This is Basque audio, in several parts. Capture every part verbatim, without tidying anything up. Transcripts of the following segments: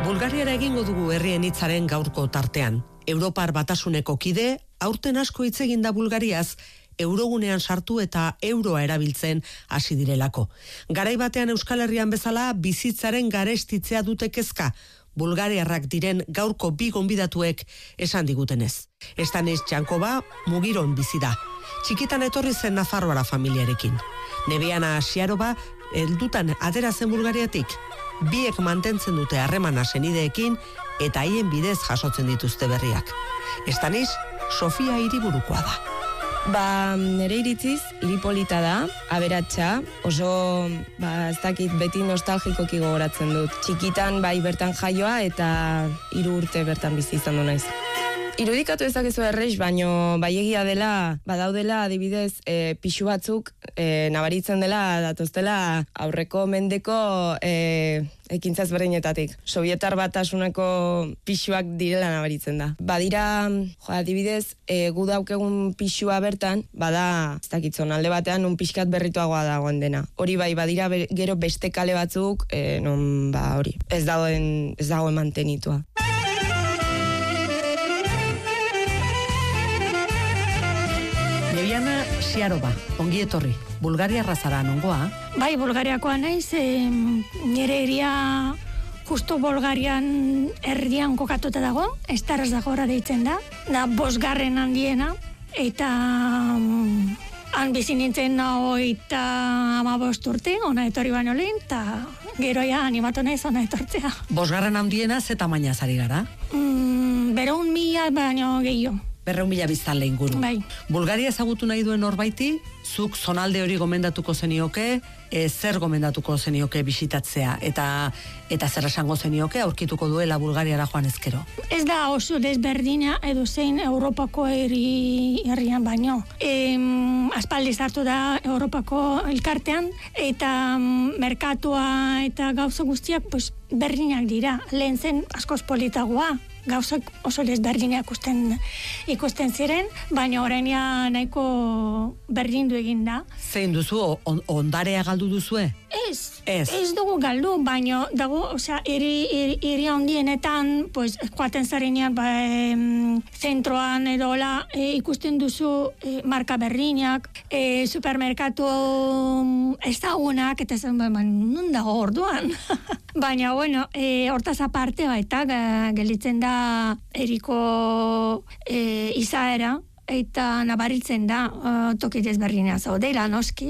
Bulgariara egingo dugu herrien hitzaren gaurko tartean. Europar Batasuneko kide, aurten asko hitz egin da Bulgariaz, eurogunean sartu eta euroa erabiltzen hasi direlako. Garai batean Euskal Herrian bezala bizitzaren garestitzea dute kezka, bulgariarrak diren gaurko bi gonbidatuek esan digutenez. Estanis Jankova Mugiron bizi da. Txikitan etorri zen Nafarroara familiarekin. Nebiana Asiarova heldutan atera zen Bulgariatik. Biek mantentzen dute harremana senideekin eta haien bidez jasotzen dituzte berriak. Estanis Sofia hiriburukoa da. Ba, nire iritziz, hiri polita da, aberatsa, oso, ba, ez dakit beti nostalgikoki gogoratzen dut. Txikitan, bai, bertan jaioa eta hiru urte bertan bizi izan du naiz. Irudikatu ezakezu erreix, baino bai egia dela, badaudela adibidez e, pixu batzuk e, nabaritzen dela datoztela aurreko mendeko e, ekintzaz berdinetatik. Sovietar Batasuneko pixuak direla nabaritzen da. Badira, jo, adibidez, e, gu daukegun pixua bertan, bada, ez dakitzon, alde batean un pixkat berrituagoa dagoen dena. Hori bai, badira be, gero beste kale batzuk, e, non, ba, hori, ez dagoen, ez dagoen mantenitua. Nebiana Siarova, ongi etorri. Bulgariarra zara nongoa? Bai, Bulgariakoa naiz, e, nire eria justo Bulgarian erdian kokatuta dago, Estaraz Zagora deitzen da, da bosgarren handiena, eta um, han bizi nintzen hogeita hamabost urte, ona etorri baino lehen, eta gero ja animatu naiz ona etortzea. Bosgarren handiena ze tamaina zari gara? Mm, Berehun mila baino gehiago. Berreun mila biztanle inguru. Bai. Bulgaria ezagutu nahi duen norbaiti, zuk zonalde hori gomendatuko zenioke, e, zer gomendatuko zenioke bisitatzea, eta eta zer esango zenioke aurkituko duela Bulgariara joan ezkero. Ez da oso desberdina edo zein Europako herri herrian baino. E, aspaldi sartu da Europako elkartean, eta mm, merkatua eta gauza guztiak pues, berdinak dira. Lehen zen askoz politagoa. Gauzak oso desberdinak ikusten, ikusten ziren, baina orainia nahiko berdindu egin da. Zein duzu, on, ondarea galdu duzue? Ez, ez, ez dugu galdu, baina dago, osea, eri, eri, eri handienetan, pues, joaten zarenean, ba, em, zentroan edo la, e, ikusten duzu e, marka berdinak, e, supermerkatu ezagunak, eta zen, ba, nun dago orduan. Baina, bueno, e, hortaz aparte baita, gelditzen da eriko e, izaera, eta nabaritzen da uh, toki desberdina zaudela, noski.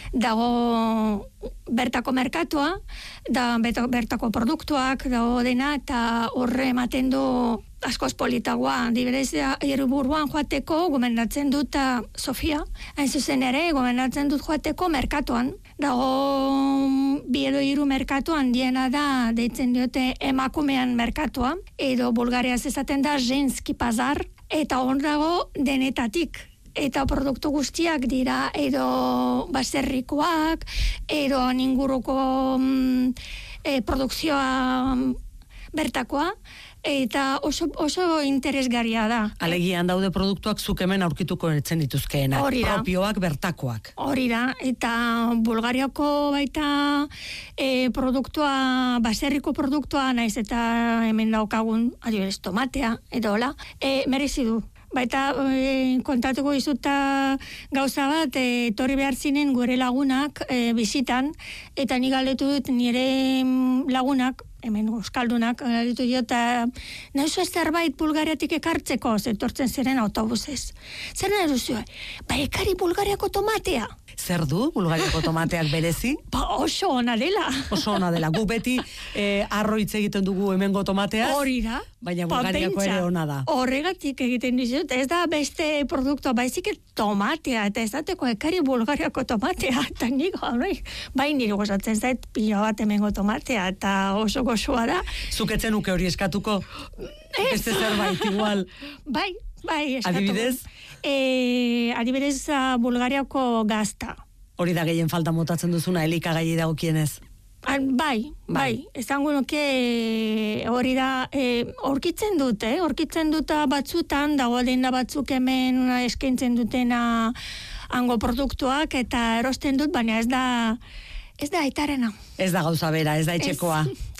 Dago bertako merkatua, da bertako produktuak, dago dena, eta horre ematen du askoz politagoa. Dibidez, hiriburuan joateko gomendatzen dut Sofia, hain zuzen ere, gomendatzen dut joateko merkatuan. Dago bi edo hiru merkatu handiena da, deitzen diote emakumean merkatua, edo Bulgariaz esaten da Ženski Pazar, eta hor dago denetatik. Eta produktu guztiak dira, edo baserrikoak, edo ninguruko mm, e, produkzioa bertakoa, eta oso, oso interesgarria da. Alegian daude produktuak zuk hemen aurkituko etzen dituzkeena, propioak bertakoak. Hori da, eta Bulgariako baita e, produktua, baserriko produktua naiz eta hemen daukagun, adibidez, tomatea, edo hola, e, merezi du. Baita e, kontatuko izuta gauza bat, e, etorri behar zinen gure lagunak e, bizitan, eta ni galdetu dut nire lagunak, hemen euskaldunak, galdetu dio, eta nahi zuen zerbait Bulgariatik ekartzeko, zetortzen ziren autobusez. Zer nahi duzue? Ba, ekari Bulgariako tomatea. Zer du Bulgariako tomateak berezi? Ba, oso ona dela. Oso ona dela. Gu beti e, arro hitz egiten dugu hemengo tomateaz. Hori da. Baina Bulgariako ere ona da. Horregatik egiten dizut, ez da beste produktua, baizik tomatea, eta ez dateko ekari Bulgariako tomatea, eta nik, bai nire gozatzen zait, pila bat hemengo tomatea, eta oso gozoa da. Zuketzen uke hori eskatuko? Beste zerbait igual. Bai, bai, eskatuko. Adibidez? E, adibidez uh, Bulgariako gazta. Hori da gehien falta motatzen duzuna, elikagai dagokienez. Bai, bai, esango nuke hori da, e, orkitzen dut, eh? Orkitzen dut batzutan, dago dena batzuk hemen eskaintzen dutena hango produktuak, eta erosten dut, baina ez da, ez da aitarena. Ez da gauza bera, ez da etxekoa.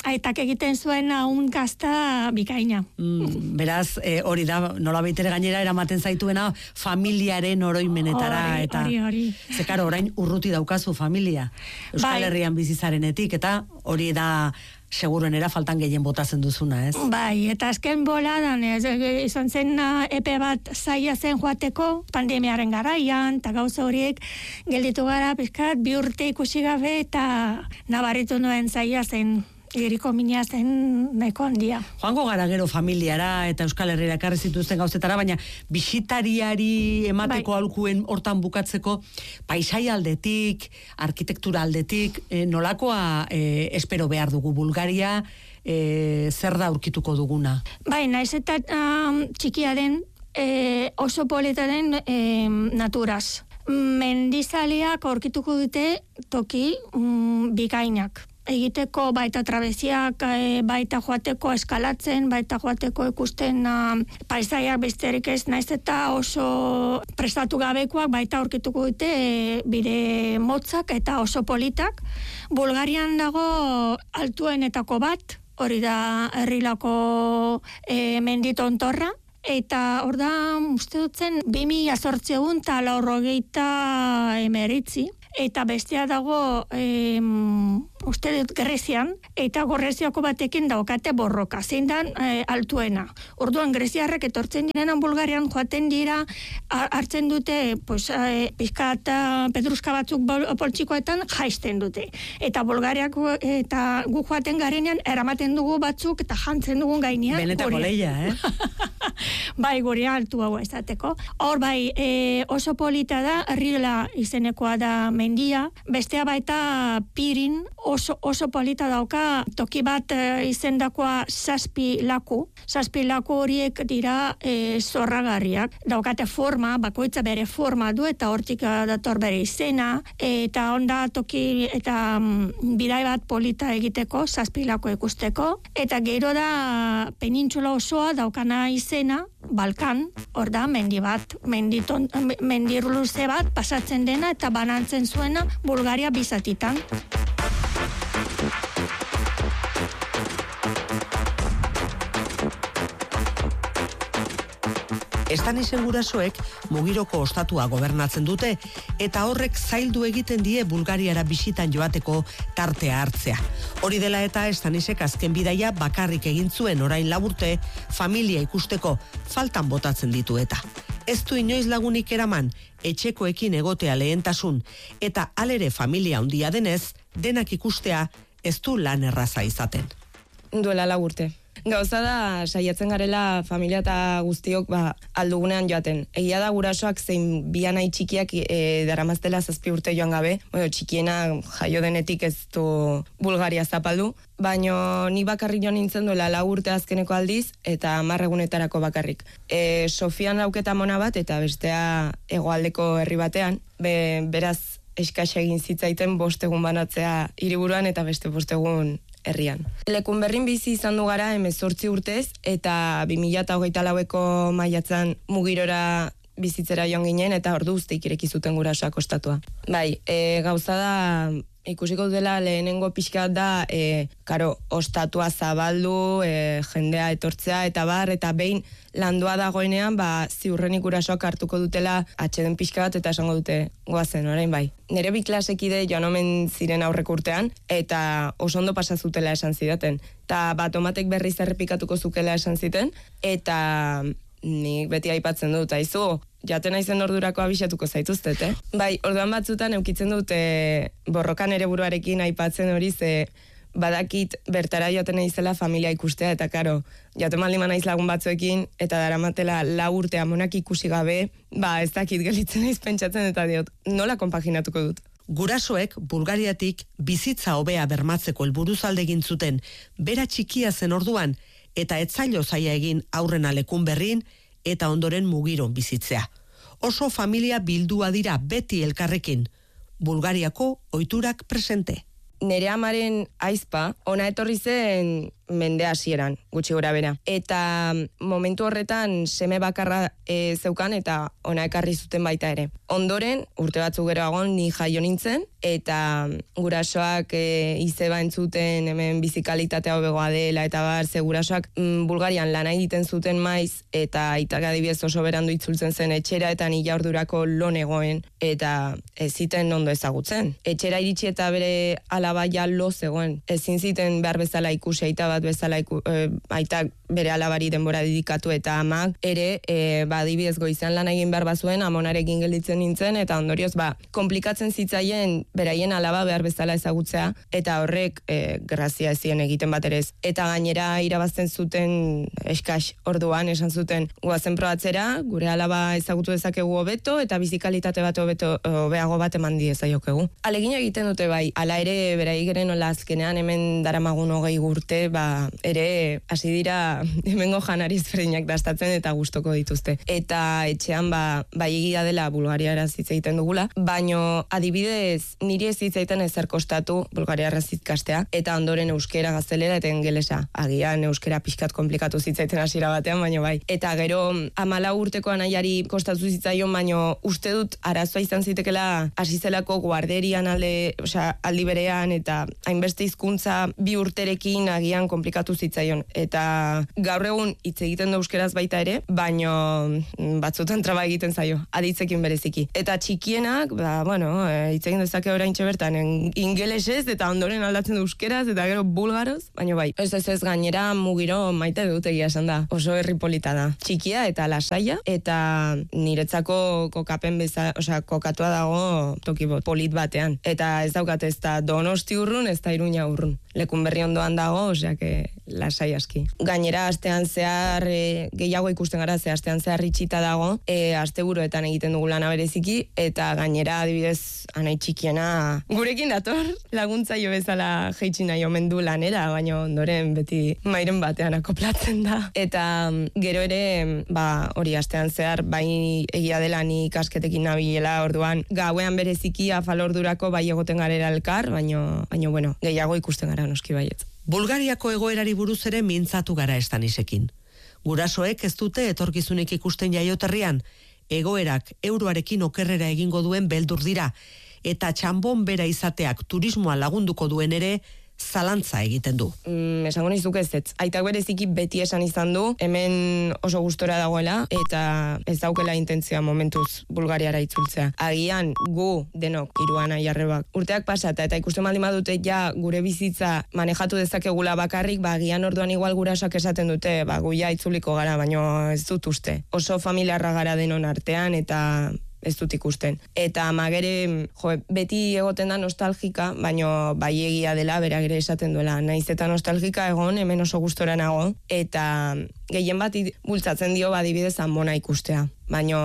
aitak egiten zuen un gazta bikaina. Mm, beraz, e, hori da, nola baitere gainera eramaten zaituena familiaren oroimenetara, hori, eta hori, hori. zekaro, orain urruti daukazu familia. Euskal Bai. Herrian bizizarenetik, eta hori da seguruenera faltan gehien botatzen duzuna, ez? Bai, eta azken boladan, ez, e, izan zen uh, epe bat zaila zen joateko, pandemiaren garaian, eta gauza horiek gelditu gara, pizkat, bi urte ikusi gabe, eta nabaritu nuen zaila zen, iriko mina zen nahiko handia. Joango gara gero familiara eta Euskal Herriera ekarri zituzten gauzetara, baina bisitariari emateko Bai. aholkuen hortan bukatzeko, paisai aldetik, arkitektura aldetik, e, nolakoa e, espero behar dugu Bulgaria, e, zer da aurkituko duguna? Bai, naiz eta um, txikia den, e, oso polita den e, naturaz. Mendizaleak aurkituko dute toki mm, bikainak. Egiteko baita trabeziak, e, baita joateko eskalatzen, baita joateko ikusten uh, paisaiak besterik ez, naiz eta oso prestatu gabekoak baita aurkituko dute e, bide motzak eta oso politak. Bulgarian dago altuenetako bat, hori da herrilako e, menditontorra, eta hor da, uste dutzen, bi mila zortziehun eta laurogehita emeritzi, eta bestea dago, em, uste dut Grezian, eta Greziako batekin daukate borroka, zein dan e, altuena. Orduan, Greziarrek etortzen direnan Bulgarian joaten dira, hartzen dute, pues, e, pizkat pedruska batzuk poltsikoetan jaisten dute. Eta Bulgariak eta gu joaten garenean, eramaten dugu batzuk, eta jantzen dugun gainean. Benetako leia, eh? Bai, gure altu hau esateko. Hor bai, e, oso polita da, Rila izenekoa da mendia, bestea baita Pirin, oso, oso polita dauka, toki bat e, izendakoa zazpi laku, zazpi laku horiek dira e, zorragarriak, daukate forma, bakoitza bere forma du, eta hortik dator bere izena, eta onda toki, eta mm, bidai bat polita egiteko, zazpi laku ikusteko, eta gero da penintxula osoa daukana izena, Balkan, hor da, mendi bat, menditon, mendirluze bat pasatzen dena eta banantzen zuena Bulgaria bizatitan. Estanisen gurasoek mugiroko ostatua gobernatzen dute eta horrek zaildu egiten die Bulgariara bisitan joateko tartea hartzea. Hori dela eta Estanisek azken bidaia bakarrik egin zuen orain laburte familia ikusteko faltan botatzen ditu eta. Ez du inoiz lagunik eraman, etxekoekin egotea lehentasun eta alere familia handia denez, denak ikustea ez du lan erraza izaten. Duela laburte. Gauza da, saiatzen garela familia eta guztiok ba, aldugunean joaten. Egia da gurasoak zein bi anai txikiak e, daramaztela zazpi urte joan gabe. Bueno, txikiena jaio denetik ez du Bulgaria zapaldu. Baina ni bakarrik joan nintzen duela lau urte azkeneko aldiz eta hamar egunetarako bakarrik. E, Sofian lauketa mona bat eta bestea hegoaldeko herri batean. Be, beraz, eskaxa egin zitzaiten bost egun banatzea hiriburuan eta beste bost egun herrian. Lekun berrin bizi izan du gara hemezortzi urtez eta bi mila hogeita laueko maiatzan mugirora bizitzera joan ginen eta ordu guztiak ireki zuten gurasoak ostatua. Bai, e, gauza da ikusiko dela lehenengo pixkat da e, karo, ostatua zabaldu, e, jendea etortzea eta bar, eta behin landua dagoenean, ba, ziurrenik gurasoak hartuko dutela atxeden pixka bat eta esango dute goazen, orain bai. Nere bi klasekide joan omen ziren aurreko urtean, eta oso ondo pasazutela esan zidaten. Eta bat omatek berriz errepikatuko zukela esan ziten, eta nik beti aipatzen dut, aizu, jaten naizen ordurako abisatuko zaituztet, eh? Bai, orduan batzutan eukitzen dute borrokan ere buruarekin aipatzen hori ze badakit bertara joaten naizela familia ikustea, eta karo, joaten malima naiz lagun batzuekin, eta daramatela lau urte amonak ikusi gabe, ba ez dakit gelitzen naiz pentsatzen eta diot, nola konpaginatuko dut? Gurasoek Bulgariatik bizitza hobea bermatzeko helburuz alde egin zuten, bera txikia zen orduan, eta etzailo zaila egin aurrena lekun berrin, eta ondoren mugiron bizitzea. Oso familia bildua dira beti elkarrekin. Bulgariako ohiturak presente. Nere amaren aizpa, ona etorri zen mende hasieran, gutxi gora bera. Eta momentu horretan seme bakarra e, zeukan eta ona ekarri zuten baita ere. Ondoren, urte batzuk geroagon ni jaio nintzen, eta gurasoak e, izeba entzuten hemen bizikalitatea hobegoa dela, eta bar, ze gurasoak mm, Bulgarian lana egiten zuten maiz, eta aitak adibidez oso berandu itzultzen zen etxera, eta nila ordurako lon egoen, eta ez ziten ondo ezagutzen. Etxera iritsi eta bere alaba ja lo zegoen. Ezin ziten behar bezala ikusi, aita bat bezala iku, e, aitak bere alabari denbora dedikatu, eta amak ere, e, ba, adibidez goizan lan egin behar bazuen, amonarekin gelditzen nintzen, eta ondorioz, ba, komplikatzen zitzaien beraien alaba behar bezala ezagutzea, eta horrek e, grazia ezien egiten bat ere ez. Eta gainera irabazten zuten eskas orduan, esan zuten guazen probatzera, gure alaba ezagutu dezakegu hobeto, eta bizikalitate bat hobeto hobeago bat eman diezaiokegu. Alegin egiten dute bai, ala ere beraiek ere nola azkenean hemen daramagun hogei urte, ba, ere hasi dira hemengo janari ezberdinak dastatzen eta gustoko dituzte. Eta etxean ba, bai egia dela Bulgariara hitz egiten dugula, baino adibidez niri ez hitz egiten ezer kostatu Bulgariara ikastea, eta ondoren euskera, gaztelera eta ingelesa. Agian euskera pixkat komplikatu zitzaiten hasiera batean, baino bai. Eta gero hamalau urteko anaiari kostatu zitzaion, baino uste dut arazoa izan zitekela hasi zelako guarderian alde, osea, aldi berean, eta hainbeste hizkuntza bi urterekin agian komplikatu zitzaion. Eta gaur egun hitz egiten du euskeraz baita ere, baino batzutan traba egiten zaio, aditzekin bereziki. Eta txikienak, ba, bueno, hitz egin dezake oraintxe bertan ingelesez, eta ondoren aldatzen du euskeraz, eta gero bulgaroz, baino bai. Ez ez ez gainera mugiro maite dut egia esan da. Oso herri polita da. Txikia eta lasaia, eta niretzako kokapen beza, osea, kokatua dago toki polit batean. Eta ez daukat ez da Donosti urrun, ez da Iruña urrun. Lekun berri ondoan dago, osea, que lasai aski. Gainera, astean zehar, e, gehiago ikusten gara, ze astean zehar itxita dago, e, asteburuetan egiten dugu lana bereziki, eta gainera, adibidez, anai txikiena gurekin dator, laguntzaio bezala jeitsi nahi omen du lanera, baina ondoren beti mairen batean akoplatzen da. Eta gero ere, ba, hori astean zehar, bai egia dela ni ikasketekin nabilela, orduan gauean bereziki afalordurako bai egoten garera elkar, baina, baina bueno, gehiago ikusten gara noski baietz. Bulgariako egoerari buruz ere mintzatu gara Stanisekin. Gurasoek ez dute etorkizunik ikusten jaioterrian, egoerak euroarekin okerrera egingo duen beldur dira, eta txanbon bera izateak turismoa lagunduko duen ere, zalantza egiten du. Mm, esango nizuke ez ez. Aitak bereziki beti esan izan du, hemen oso gustora dagoela, eta ez daukela intentzioa momentuz Bulgariara itzultzea. Agian gu denok hiruan aiarrebak. Urteak pasata eta ikusten baldin badute ja gure bizitza manejatu dezakegula bakarrik, ba agian orduan igual gurasoak esaten dute, ba gu ja itzuliko gara, baino ez dut uste. Oso familiarra gara denon artean, eta ez dut ikusten. Eta magere, jo, beti egoten da nostalgika, baino bai egia dela, beragere esaten duela. Naiz eta nostalgika egon, hemen oso gustora nago, eta gehien bat bultzatzen dio badibidez Amona ikustea. Baino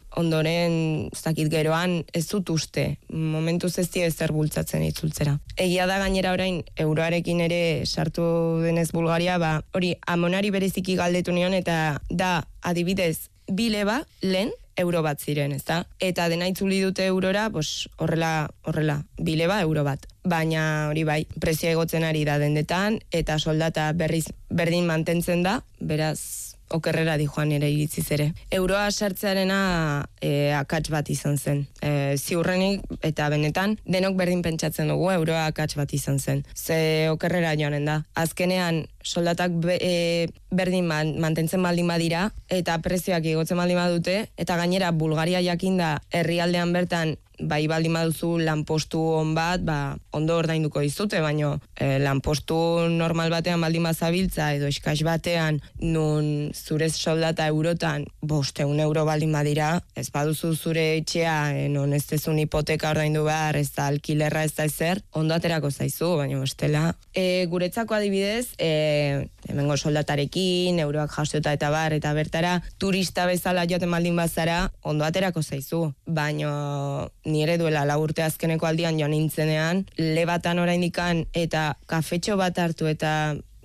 ondoren, ez dakit geroan, ez dut uste. Momentuz ez dio ezer bultzatzen itzultzera. Egia da gainera orain, euroarekin ere sartu denez Bulgaria, ba, hori Amonari bereziki galdetu nion, eta da, adibidez, bileba, lehen, euro bat ziren, ezta? Eta dena itzuli dute eurora, pues, horrela, horrela, bileba euro bat. Baina hori bai, prezioa igotzen ari da dendetan, eta soldata berriz berdin mantentzen da, beraz okerrera di joan ere iritziz ere. Euroa sartzearena e, akats bat izan zen. E, ziurrenik eta benetan denok berdin pentsatzen dugu euroa akats bat izan zen. Ze okerrera joanen da. Azkenean soldatak be, e, berdin man, mantentzen baldin badira eta prezioak igotzen baldin badute, eta gainera Bulgaria jakinda herrialdean bertan bai baldin baduzu lanpostu on bat, ba, ondo ordainduko dizute, baino e, lanpostu normal batean baldin bazabiltza edo eskas batean nun zure soldata eurotan bosteun euro baldin badira, ez baduzu zure etxea, e, non ez dezun hipoteka ordaindu behar, ez da alkilerra, ez da ezer, ondo aterako zaizu, baina bestela. E, guretzako adibidez, e, hemengo soldatarekin, euroak jasota eta bar, eta bertara turista bezala joaten baldin bazara, ondo aterako zaizu, baino nire duela lau urte azkeneko aldian joan nintzenean, lebatan oraindikan eta kafetxo bat hartu eta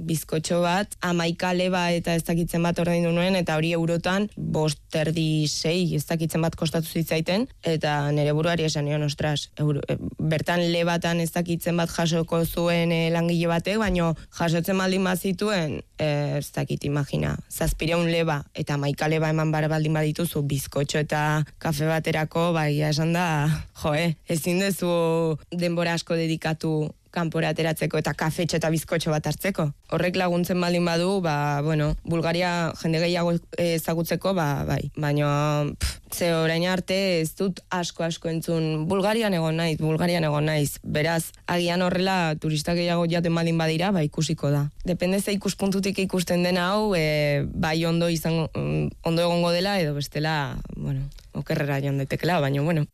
bizkotxo bat, amaika leba eta ez dakitzen bat ordaindu nuen, eta hori eurotan bost erdi sei ez dakitzen bat kostatu zitzaiten, eta nire buruari esan nion, ostras, euro, e, bertan lebatan ez dakitzen bat jasoko zuen e, langile batek, baino jasotzen baldin bazituen, e, ez dakit imagina, zazpireun leba eta amaika leba eman bar baldin badituzu bizkotxo eta kafe baterako, bai, esan da, joe, ezin dezu denbora asko dedikatu kanpora ateratzeko eta kafetxo eta bizkotxo bat hartzeko. Horrek laguntzen baldin badu, ba, bueno, Bulgaria jende gehiago ezagutzeko, ba, bai. Baina, pff, ze orain arte ez dut asko-asko entzun, Bulgarian egon naiz, Bulgarian egon naiz. Beraz, agian horrela turista gehiago jaten baldin badira, ba, ikusiko da. Depende ze ikuspuntutik ikusten dena hau, e, bai ondo izango, ondo egongo dela, edo bestela, bueno, okerrera joan daitekela, baina, bueno.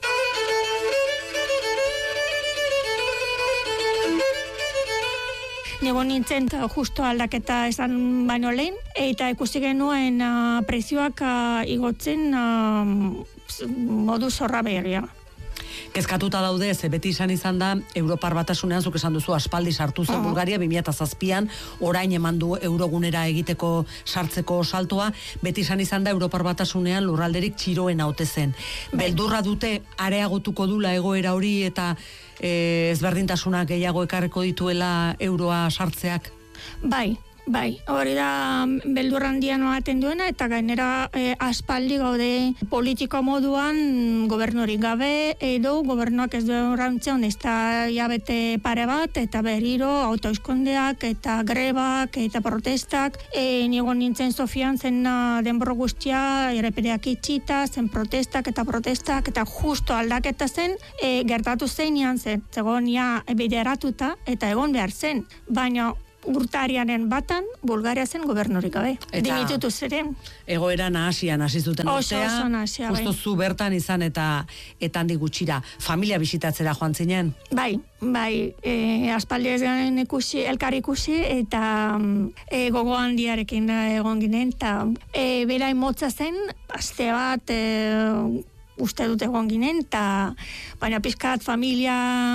Nego nintzen justo aldaketa esan baino lehen, eta ikusi genuen uh, prezioak uh, igotzen uh, modu zorra begia. Kezkatuta daude, ze beti izan izan da, Europar Batasunean, zuk esan duzu, aspaldi sartu zen Bulgaria, bi mila zazpian, orain eman du eurogunera egiteko sartzeko saltoa, beti izan izan da, Europar Batasunean lurralderik txiroen haute zen. Beldurra dute, areagotuko dula egoera hori, eta e, ezberdintasunak gehiago ekarreko dituela euroa sartzeak? Bai. Bai, hori da beldur handia noaten duena, eta gainera e, aspaldi gaude politiko moduan gobernurik gabe, edo gobernuak ez duen rantzen, ez da jabete pare bat, eta berriro autoizkondeak, eta grebak, eta protestak. E, nigo nintzen Sofian zen denbora guztia, errepideak itxita, zen protestak eta protestak, eta justo aldaketa zen, e, gertatu zeinean zen, zegoen ja bideratuta, eta egon behar zen, baina urtarianen batan, Bulgaria zen gobernurik gabe. Dimitutu ziren. Egoera nahasian hasi zuten urtea. Oso, oso nahasia, bai. Justo zu bertan izan eta eta handi gutxira. Familia bisitatzera joan zinen? Bai, bai. E, aspaldi ez garen ikusi, elkar ikusi, eta e, gogo handiarekin egon ginen, eta e, bera imotza zen, aste bat, e, uste dut egon ginen, eta baina pizkat familia,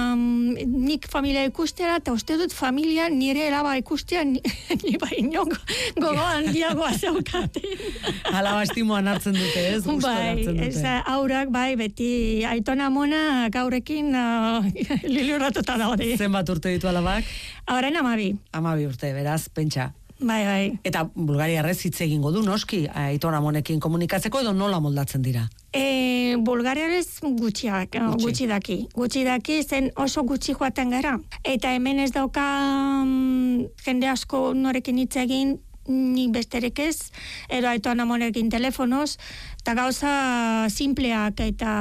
nik familia ikustera, eta uste dut familia nire alaba ikustea, ni, ni baino gogo handiagoa zeukaten. Alaba estimoan hartzen dute, ez? Bai, ez aurak, bai, beti aitona mona gaurekin uh, liliuratuta daude. Zenbat urte ditu alabak? Horren amabi. Amabi urte, beraz, pentsa. Bai, bai. Eta Bulgariarrez hitz egingo du, noski, aitona monekin komunikatzeko, edo nola moldatzen dira? E, Bulgariarez gutxiak, gutxi. gutxi daki. Gutxi daki, zen oso gutxi joaten gara. Eta hemen ez dauka um, jende asko norekin hitz egin, nik besterik ez, edo aitona monekin telefonoz, eta gauza simpleak eta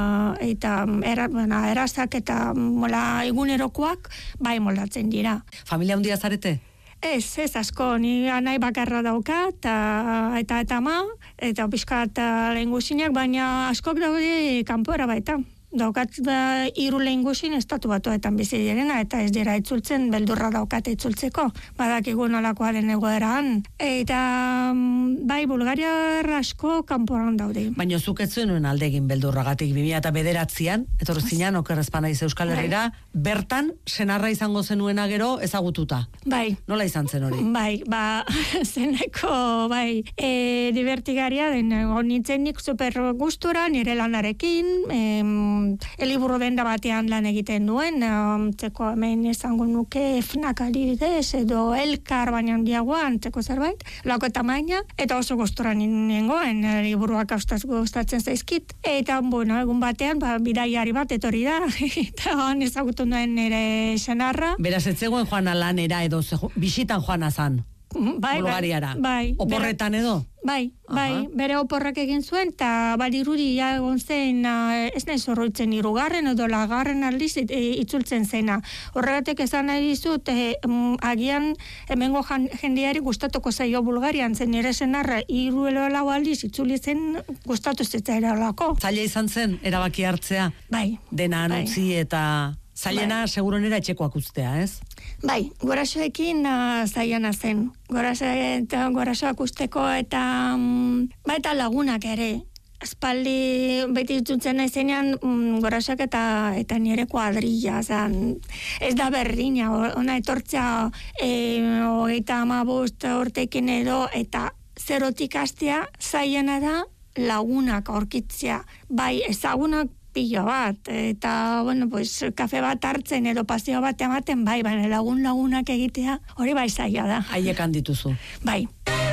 eta era, bueno, erazak eta mola egunerokoak bai moldatzen dira. Familia handia zarete? Ez, ez asko, ni anai bakarra dauka, eta eta eta ama, eta pixka eta lehengusinak, baina askok daude kanpora baita. Daukat ba, iru lehengusin estatu batuetan bizi direna, eta ez dira itzultzen, beldurra daukate itzultzeko. Badakigu nolakoa den egoeran. Eta bai, Bulgaria asko kanporan daude. Baina zuk ez zuen alde egin beldurragatik bi mila bederatzian, etorri zinan, okerrezpan naiz Euskal Herrira, bertan senarra izango zenuena gero ezagututa. Bai. Nola izan zen hori? Bai, ba, zeneko, bai, e, divertigaria den, nintzen nik super gustura, nire lanarekin, em, eliburu denda batean lan egiten duen, um, txeko hemen esango nuke FNAC adibidez, edo elkar baina handiagoan, txeko zerbait, lako tamaina, eta oso gustura nengoen, liburuak gustatzen zaizkit. Eta, bueno, egun batean, ba, bidaiari bat etorri da, eta han ezagutu nuen nire senarra. Beraz, ez zegoen joana lanera edo, bisitan joana zan? Bai, Bulgariara. Bai. Oporretan edo? Bai, bai, bere oporrak egin zuen, eta badirudi ja egon zen, uh, ez nahi zorroitzen irugarren edo lagarren aldiz e, itzultzen zena. Horregatek esan nahi dizut, e, um, agian hemengo jendeari gustatuko zaio Bulgarian, zen nire senarra iru elo lau aldiz itzuli zen gustatu zitzaera lako. Zaila izan zen, erabaki hartzea? Bai. Dena anutzi bai. Eta... Zailena, bai. Seguronera etxekoak ustea, ez? Bai, gorasoekin uh, zailena zen. Gorasoak usteko eta, um, ba, eta lagunak ere. espaldi beti itzultzen naizenean mm, gorasak eta eta nire kuadrilla, zan, ez da berdina, ona etortzea e, hogeita hamabost urtekin edo, eta zerotik hastea zailena da lagunak aurkitzea, bai ezagunak pilo bat, eta, bueno, pues, kafe bat hartzen edo paseo bat ematen, bai, baina lagun lagunak egitea, hori bai zaila da. Haiek handituzu. Bai.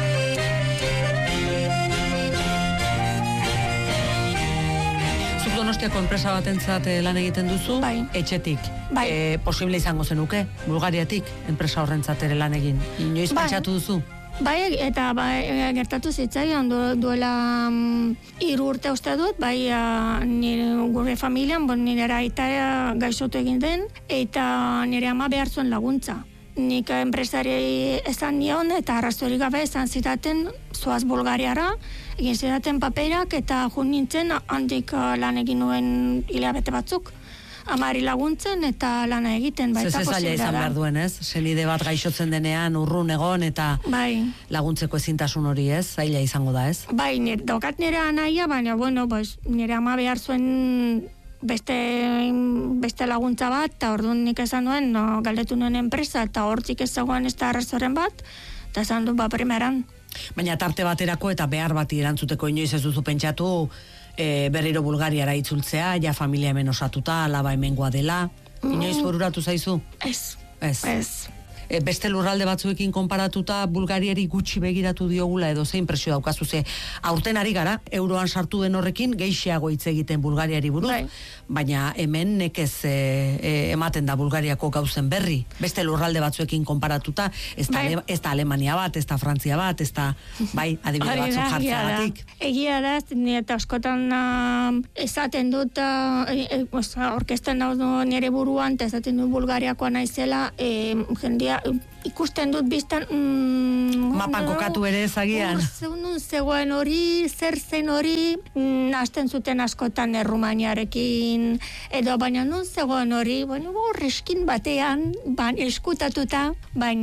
Donostiako enpresa batentzat lan egiten duzu, bai. Etxetik. Bai. E, posible izango zenuke, Bulgariatik, enpresa horrentzat ere lan egin. Inoiz bai. pentsatu duzu? Bai, eta bai, gertatu zitzaion du, duela um, hiru urte uste dut, bai uh, nire gure familian, bon, nire aita gaixotu egin den, eta nire ama behar zuen laguntza. Nik enpresari esan nion, eta arrazorik gabe esan zitaten, zoaz Bulgariara, egin zitaten paperak, eta jun nintzen, handik uh, lan egin nuen hilabete batzuk. Amari laguntzen eta lana egiten, baita posiblea da. Zeze zaila izan behar duen, ez? Senide bat gaixotzen denean urrun egon eta bai. Laguntzeko ezintasun hori, ez? Zaila izango da, ez? Bai, nire, daukat nire anaia, baina, bueno, pues, nire ama behar zuen beste, beste laguntza bat, eta orduan nik esan duen, no, galdetu nuen enpresa, eta hortzik ez zegoen ez da arrazoren bat, eta esan du, ba, primeran. Baina tarte baterako eta behar bati erantzuteko inoiz ez duzu pentsatu, E, berriro Bulgariara itzultzea, ja familia hemen osatuta, alaba hemengoa dela. Inoiz bururatu zaizu? Ez. Ez. Ez. E, beste lurralde batzuekin konparatuta Bulgariari gutxi begiratu diogula edo ze impresio daukazu, ze aurten ari gara, euroan sartu den horrekin, gehixeago hitz egiten Bulgariari buruz, bai. Baina hemen nekez e, e, ematen da Bulgariako gauzen berri. Beste lurralde batzuekin konparatuta, ez da, bai. Ale, ez da Alemania bat, ez da Frantzia bat, ez da, bai, adibide batzuk jartzeagatik. Egia da, ni eta askotan uh, esaten dut, uh, e, e, orkesten daudu nire buruan, eta esaten dut Bulgariakoa naizela, e, jendia ikusten dut biztan mm, mapan kokatu ere ezagian. Nun zegoen hori, zer zen hori, mm, hasten zuten askotan Errumaniarekin, edo baina nun zegoen hori, baina riskin batean, ban, eskutatuta,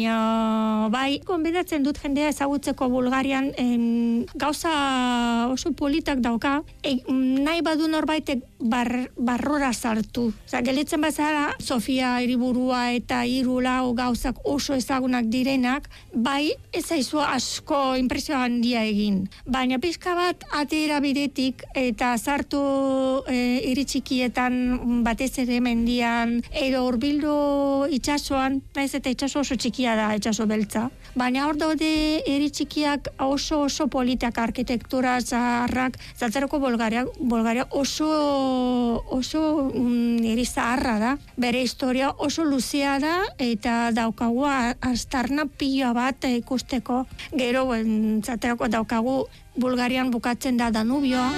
baina bai, konbidatzen dut jendea ezagutzeko Bulgarian, em, gauza oso politak dauka, e, nahi badu norbaitek bar, barrora sartu. Osa, gelitzen bazara, Sofia hiriburua eta hiru lau gauzak oso ezagunak direnak, bai ez zaizu asko impresio handia egin. Baina pixka bat atera bidetik eta sartu e, iritxikietan batez ere mendian, edo hurbildu itsasoan, naiz eta itsaso oso txikia da, itsaso beltza. Baina hor daude iritxikiak oso oso politak, arkitektura zaharrak, zatzeroko Bulgaria, Bulgaria oso oso mm, iri zaharra da. Bere historia oso luzea da eta daukagu astarna pila bat ikusteko. Gero, ben, zaterako daukagu Bulgarian bukatzen da Danubioa.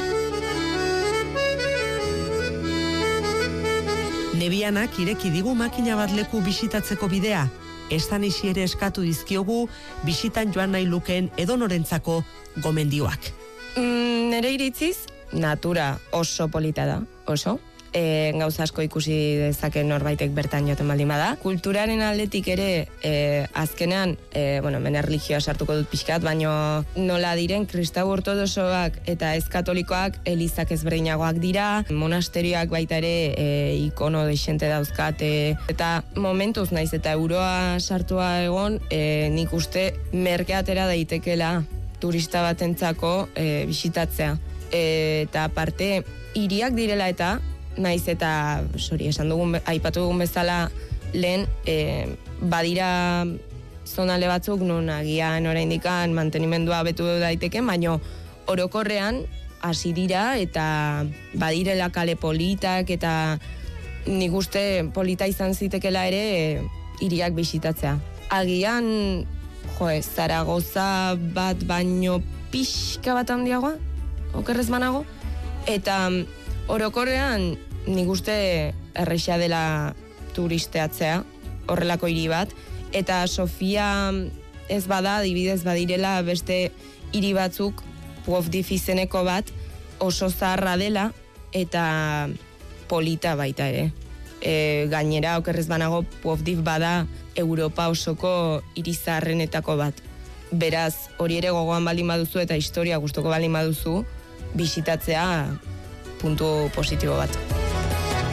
Nebianak ireki digu makina bat leku bisitatzeko bidea. Estan isi ere eskatu dizkiogu bisitan joan nahi lukeen edonorentzako gomendioak. Mm, nere iritziz, natura oso polita da, oso. E, gauza asko ikusi dezake norbaitek bertan joaten baldin bada. Kulturaren aldetik ere, e, azkenean, e, bueno, hemen erlijioa sartuko dut pixkat, baino nola diren kristau ortodoxoak eta ez katolikoak elizak ezberdinagoak dira, monasterioak baita ere e, ikono desente dauzkate, eta momentuz naiz eta euroa sartua egon, e, nik uste merke atera daitekela turista batentzako e, bisitatzea. E, eta aparte, hiriak direla eta naiz eta, sorry, esan dugun, aipatu dugun bezala lehen, e, badira zonalde batzuk non agian oraindikan mantenimendua betu daiteke, baino orokorrean hasi dira eta badirela kale politak eta nik uste polita izan zitekela ere e, hiriak bisitatzea. Agian, jo, Zaragoza bat baino pixka bat handiagoa, okerrez banago, eta orokorrean nik uste erresa dela turisteatzea, horrelako hiri bat, eta Sofia ez bada, adibidez badirela beste hiri batzuk, Plovdiv izeneko bat, oso zaharra dela, eta polita baita ere. E, gainera, okerrez banago, Plovdiv bada Europa osoko hiri zaharrenetako bat. Beraz, hori ere gogoan baldin baduzu eta historia gustoko baldin baduzu, bisitatzea puntu positibo bat.